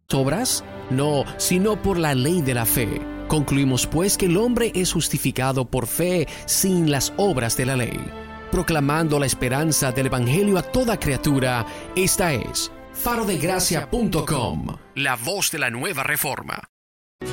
obras? No, sino por la ley de la fe. Concluimos pues que el hombre es justificado por fe sin las obras de la ley. Proclamando la esperanza del Evangelio a toda criatura, esta es farodegracia.com, la voz de la nueva reforma.